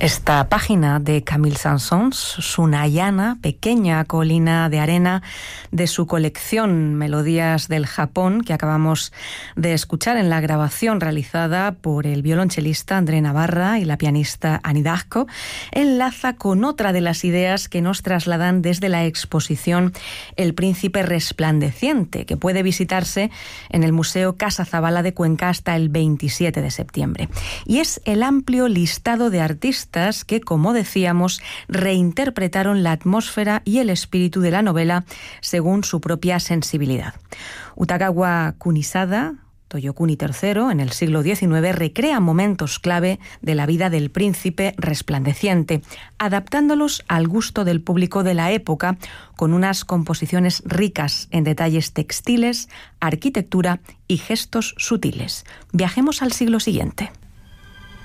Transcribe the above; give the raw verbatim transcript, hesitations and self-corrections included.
Esta página de Camille Saint-Saëns, Sunayana, pequeña colina de arena, de su colección Melodías del Japón, que acabamos de escuchar en la grabación realizada por el violonchelista André Navarra y la pianista Annie Darko, enlaza con otra de las ideas que nos trasladan desde la exposición El Príncipe Resplandeciente, que puede visitarse en el Museo Casa Zabala de Cuenca hasta el veintisiete de septiembre. Y es el amplio listado de artistas que, como decíamos, reinterpretaron la atmósfera y el espíritu de la novela según su propia sensibilidad. Utagawa Kunisada, Toyokuni tercero, en el siglo diecinueve, recrea momentos clave de la vida del príncipe resplandeciente, adaptándolos al gusto del público de la época, con unas composiciones ricas en detalles textiles, arquitectura y gestos sutiles. Viajemos al siglo siguiente.